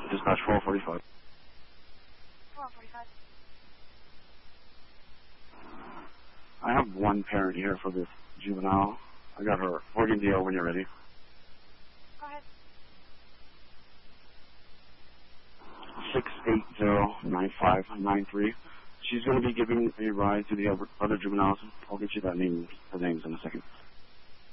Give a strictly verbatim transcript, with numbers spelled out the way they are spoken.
Dispatch four forty-five. four forty-five. I have one parent here for this juvenile. I got her organ deal when you're ready. Go ahead. six eight zero nine five nine three. She's going to be giving a ride to the other, other juveniles. I'll get you that name, the names in a second.